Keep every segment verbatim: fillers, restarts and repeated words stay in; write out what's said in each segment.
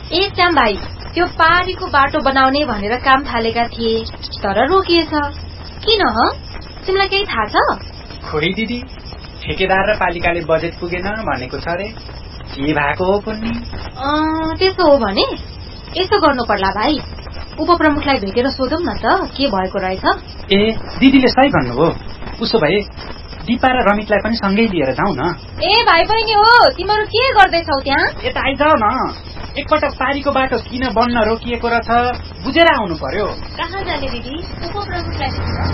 ए श्याम भाइ, त्यो पहाडीको बाटो बनाउने भनेर काम थालेका थिए, तर रोकिएछ। किन ह? तिमीलाई केही थाहा छ? खोइ दिदी, ठेकेदार र पालिकाले बजेट पुगेन भनेको छ रे। के भएको हो कुन्नी? त्यसो हो भने यसो गर्नु पर्ला भाइ, उपप्रमुखलाई भेटेर सोधौं न त के भएको रहेछ। ए दिदीले सही भन्नुभयो। उसो भए दिपा र रमितलाई पनि सँगै लिएर जाउँ न। ए भाइ बहिनी हो, तिमीहरू के गर्दैछौ त्यहाँ? यता आइजाऊ न। एकपटक पारीको बाटो किन बन्न रोकिएको रहेछ बुझेर आउनु पर्यो। कहाँ जाने दिदी? उपप्रमुखलाई।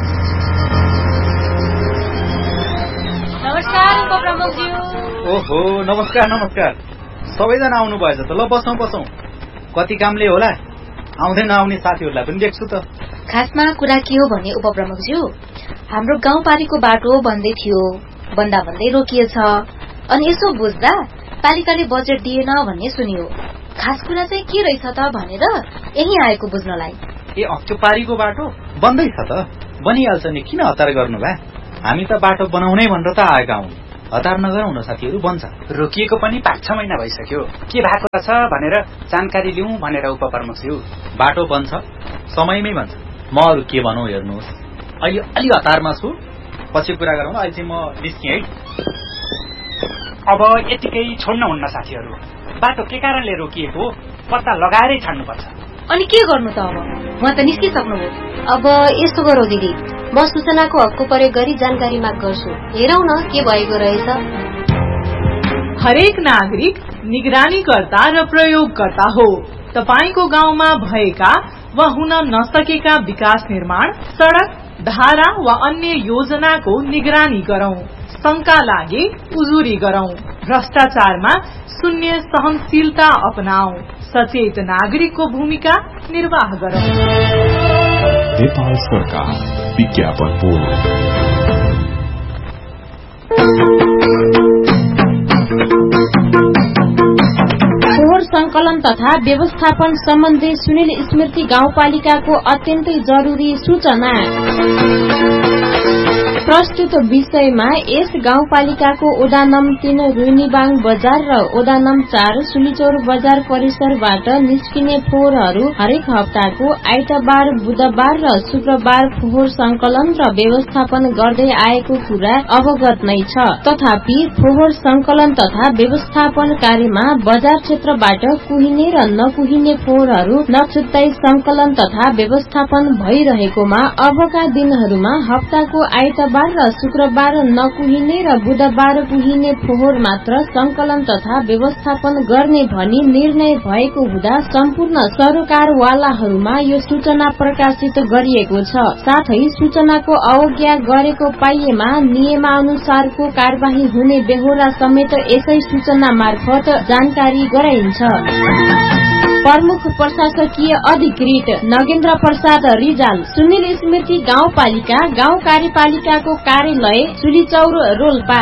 नमस्कार उपप्रमुखज्यू। ओहो नमस्कार नमस्कार। सबैजना आउनु भएछ त। ल बसौँ बसौँ। कति कामले होला, आउँदै नआउने साथीहरूलाई पनि देख्छु त। खासमा कुरा के हो भने उपप्रमुखज्यू, हाम्रो गाउँपालिको बाटो बन्दै थियो, बन्दा भन्दै रोकिएछ। अनि यसो बुझ्दा पालिकाले बजेट दिएन भन्ने सुनियो। खास कुरा चाहिँ के रहेछ त भनेर यही आएको बुझ्नलाई। ए त्यो पारीको बाटो बन्दैछ त। बनिहाल्छ नि, किन हतार गर्नु भए? हामी त बाटो बनाउनै भनेर त आएका हौं। हतार नगरौँ न साथीहरू, बन्छ। रोकिएको पनि पाँच छ महिना भइसक्यो। के भएको छ भनेर जानकारी लिउँ भनेर उपप्रमुखज्यू। बाटो बन्छ, समयमै बन्छ। म अरू के भनौँ हेर्नुहोस्, अहिले अलि हतारमा छु, पछि कुरा गरौँ। अहिले चाहिँ म निस्केँ है। अब यतिकै छोड्न हुन्न साथीहरू। बाटो के कारणले रोकिएको पत्ता लगाएरै छाड्नुपर्छ। अनि के गर्नु त अब? म त निस्किसक्नुभयो। अब यस्तो गरौँ दिदी, म सूचनाको हकको प्रयोग गरी जानकारी माग गर्छु। हेरौँ न के भएको रहेछ। हरेक नागरिक निगरानीकर्ता र प्रयोगकर्ता हो। तपाईको गाउँमा भएका वा हुन नसकेका विकास निर्माण, सड़क, धारा वा अन्य योजनाको निगरानी गरौं। शंका लागे उजुरी गरौं। भ्रष्टाचारमा शून्य सहनशीलता अपनाऊ। सचेत नागरिकको भूमिका निर्वाह गरौं। नेपाल सरकार विज्ञापन बोर्ड। फोहोर संकलन तथा व्यवस्थापन सम्बन्धी सुनिल स्मृति गाउँपालिकाको अत्यन्तै जरुरी सूचना। प्रस्तुत विषयमा यस गाउँपालिकाको ओडा नम् तीन रुइनीबाङ बजार र ओडा नम् चार सुलिचौर बजार परिसरबाट निस्किने फोहोरहरू हरेक हप्ताको आइतबार, बुधबार र शुक्रबार फोहोर संकलन र व्यवस्थापन गर्दै आएको कुरा अवगत नै छ। तथापि फोहोर संकलन तथा व्यवस्थापन कार्यमा बजार क्षेत्रबाट कुहिने र नकुहिने फोहोरहरू नछुट्दै संकलन तथा व्यवस्थापन भइरहेकोमा अबका दिनहरूमा हप्ताको आइतबार र शुक्रबार नकुहिने र बुधबार कुहिने फोहोर मात्र संकलन तथा व्यवस्थापन गर्ने भनी निर्णय भएको हुँदा सम्पूर्ण सरकारवालाहरूमा यो सूचना प्रकाशित गरिएको छ। साथै सूचनाको अवज्ञा गरेको पाइएमा नियमानुसारको कार्यवाही हुने बेहोरा समेत यसै सूचना मार्फत जानकारी गराइन्छ। प्रमुख प्रशासकीय अधिकृत नगेन्द्र प्रसाद रिजाल, सुनिल स्मृति गाउँपालिका गाउँ कार्यपालिकाको कार्यालय सुलिचौर रोल्पा।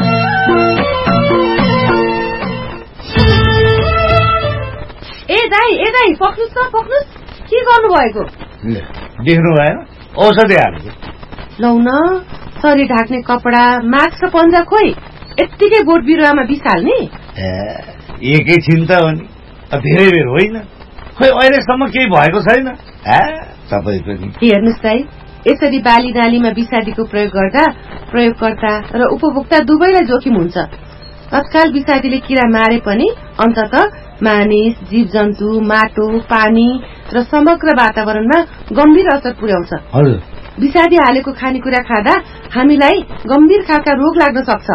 ए दाई ए दाई पक्नुस् त पक्नुस्, के गर्नु भएको? देख्नु भएन, औषधि हालेको। लौ न, शरीर ढाक्ने कपडा, मास्क र पन्जा खोइ यत्तिकै बोट बिरुवामा बिसाल्ने? एकैछिन त हो नि, धेरै बेर होइन। खोइ अहिलेसम्म केही भएको छैन। तपाईँ पनि हेर्नुहोस् दाई, यसरी बाली नालीमा विषादीको प्रयोग गर्दा प्रयोगकर्ता र उपभोक्ता दुवैलाई जोखिम हुन्छ। तत्काल विषादीले किरा मारे पनि अन्तत मानिस, जीव जन्तु, माटो, पानी र समग्र वातावरणमा गम्भीर असर पुर्याउँछ। विषादी हालेको खानेकुरा खाँदा हामीलाई गम्भीर खालका रोग लाग्न सक्छ।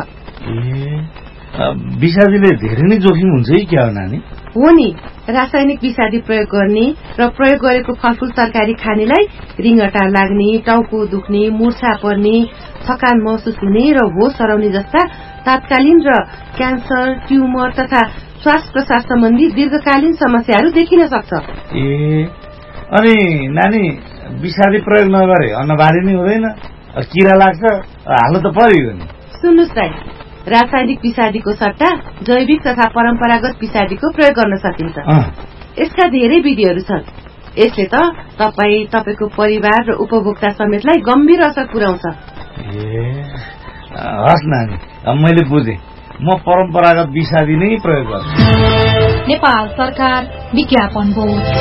विषादीले धेरै नै जोखिम हुन्छ है क्या हो नानी? हो नि, रासायनिक विषादी प्रयोग गर्ने र प्रयोग गरेको फलफूल तरकारी खानेलाई रिङ्गटा लाग्ने, टाउको दुख्ने, मूर्छा पर्ने, थकान महसुस हुने र होस हराउने जस्ता तात्कालीन र क्यान्सर, ट्युमर तथा श्वास प्रश्वास सम्बन्धी दीर्घकालीन समस्याहरू देखिन सक्छ। ए अनि नानी, विषादी प्रयोग नगरे अन्नबाली नै हुँदैन, किरा लाग्छ, हाल्नु त पर्यो नि। सुन्नुहोस् दाइ, रासायनिक विषादीको सट्टा जैविक तथा परम्परागत विषादीको प्रयोग गर्न सकिन्छ। यसका धेरै विधिहरू छन्। यसले त तपाईँ, तपाईको परिवार र उपभोक्ता समेतलाई गम्भीर असर पुर्याउँछ। ए हस् नानी, मैले बुझेँ। म परम्परागत विषादी नै प्रयोग गर्छु। नेपाल सरकार विज्ञापन बोर्ड।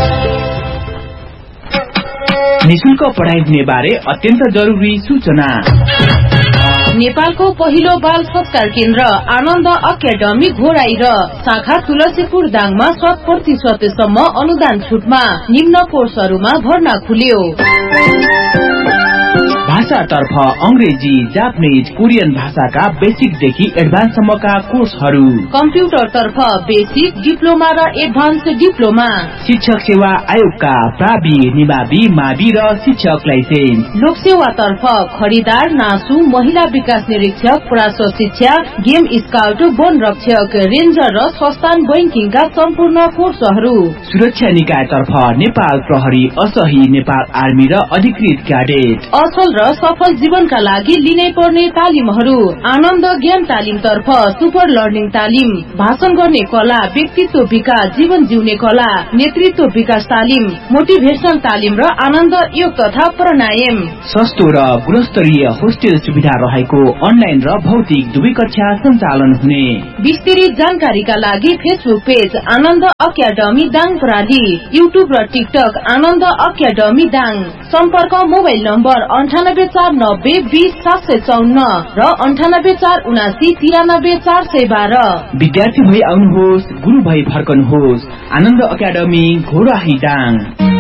निशुल्क पढाइ हुने बारे अत्यन्त जरुरी सूचना। नेपालको पहिलो बाल संस्कार केन्द्र आनन्द अकादमी घोराई र शाखा तुलसीपुर दाङमा शत प्रतिशतसम्म अनुदान छुटमा निम्न कोर्सहरूमा भर्ना खुल्यो। भाषातर्फ अंग्रेजी, जापानीज, कोरियन भाषाका बेसिकदेखि एडभान्ससम्मका कोर्सहरू। कम्प्युटरतर्फ बेसिक, डिप्लोमा र एडभान्स डिप्लोमा। शिक्षक सेवा आयोगका प्रावि, निमावि, मावि र शिक्षक लाइसेन्स। लोकसेवातर्फ खरिदार, नासु, महिला विकास निरीक्षक, पराश्र शिक्षा, गेम स्काउट, वन रक्षक, रेन्जर र संस्थान बैंकिङका सम्पूर्ण कोर्सहरू। सुरक्षा निकायतर्फ नेपाल प्रहरी, असही, नेपाल आर्मी र अधिकृत क्याडेट। असल र सफल जीवनका लागि लिनै पर्ने तालिमहरू। आनन्द ज्ञान तालिम तर्फ सुपर लर्निङ तालिम, भाषण गर्ने कला, व्यक्तित्व विकास, जीवन जिउने कला, नेतृत्व विकास तालिम, मोटिभेशनल तालिम र आनन्द योग तथा प्राणायाम। सस्तो र गुणस्तरीय होस्टेल सुविधा रहेको अनलाइन र भौतिक दुवै कक्षा सञ्चालन हुने। विस्तृत जानकारीका लागि फेसबुक पेज आनन्द अकादमी दाङ प्रणाली, युट्युब र टिकटक आनन्द अकादमी दाङ। सम्पर्क मोबाइल नम्बर अन्ठानब्बे चार नब्बे बीस सात सय चौन्न र अन्ठानब्बे चार उनासी तिरानब्बे चार सय बाह्र। विद्यार्थी भई आउनुहोस्, गुरु भई फर्कनुहोस्। आनन्द अकादमी घोराही दाङ।